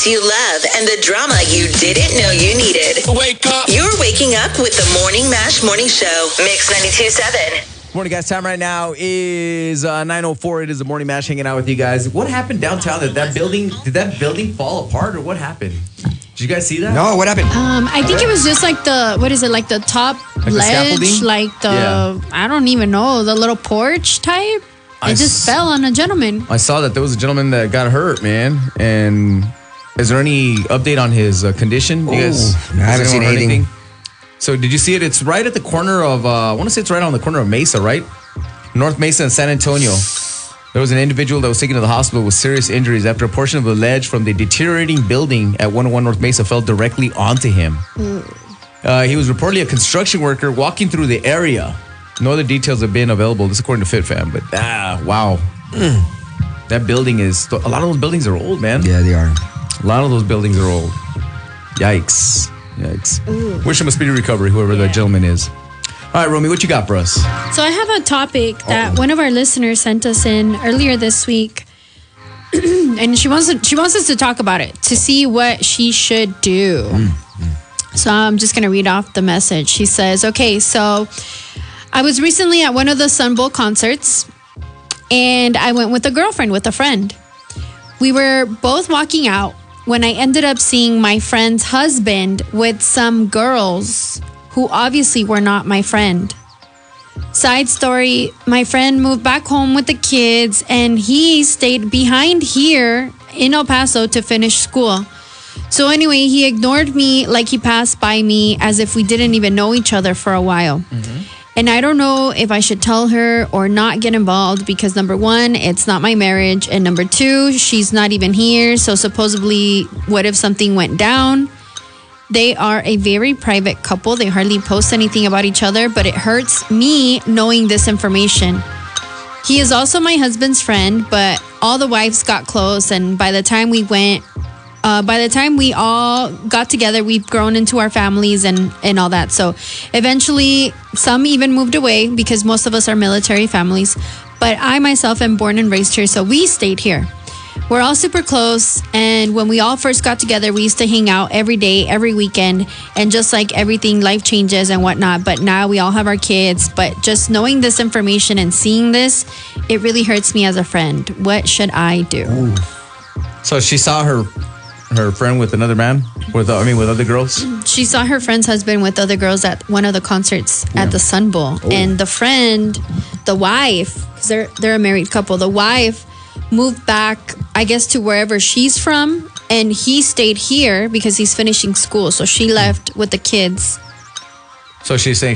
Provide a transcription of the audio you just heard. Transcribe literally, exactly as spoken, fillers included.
you love and the drama you didn't know you needed. Wake up. You're waking up with the Morning Mash Morning Show. Mix ninety-two point seven. Morning, guys. Time right now is uh, nine oh four. It is the Morning Mash hanging out with you guys. What happened downtown? Did that building, did that building fall apart or what happened? Did you guys see that? No, what happened? Um, I think it was just like the, what is it, like the top the ledge, scaffolding? like the, Yeah. I don't even know, the little porch type. I It just s- fell on a gentleman. I saw that there was a gentleman that got hurt, man. And is there any update on his uh, condition? You guys, Ooh, no, I haven't does seen anyone know anything. So did you see it? It's right at the corner of, uh, I want to say it's right on the corner of Mesa, right? North Mesa and San Antonio. There was an individual that was taken to the hospital with serious injuries after a portion of the ledge from the deteriorating building at one oh one North Mesa fell directly onto him. Uh, he was reportedly a construction worker walking through the area. No other details have been available. This is according to FitFam. But ah, wow. That building is, a lot of those buildings are old, man. Yeah, they are. A lot of those buildings are old. Yikes. Yikes. Wish him a speedy recovery, whoever that gentleman is. All right, Romy, what you got for us? So I have a topic that Uh-oh. one of our listeners sent us in earlier this week. And she wants to, she wants us to talk about it, to see what she should do. So I'm just going to read off the message. She says, okay, so I was recently at one of the Sun Bowl concerts and I went with a girlfriend, with a friend. We were both walking out when I ended up seeing my friend's husband with some girls who obviously were not my friend. Side story, my friend moved back home with the kids and he stayed behind here in El Paso to finish school. So anyway, he ignored me like he passed by me as if we didn't even know each other for a while. And I don't know if I should tell her or not get involved because number one, it's not my marriage. And number two, she's not even here. So supposedly, what if something went down? They are a very private couple. They hardly post anything about each other, but it hurts me knowing this information. He is also my husband's friend, but all the wives got close. And by the time we went, uh, by the time we all got together, we've grown into our families and, and all that. So eventually, some even moved away because most of us are military families. But I myself am born and raised here, so we stayed here. We're all super close, and when we all first got together, we used to hang out every day, every weekend, and just like everything, life changes and whatnot, but now we all have our kids, but just knowing this information and seeing this, it really hurts me as a friend. What should I do? Ooh. So she saw her her friend with another man? With I mean, with other girls? She saw her friend's husband with other girls at one of the concerts Yeah. at the Sun Bowl, and the friend, the wife, because they're, they're a married couple, the wife moved back, I guess, to wherever she's from, and he stayed here because he's finishing school. So she left with the kids. So she's saying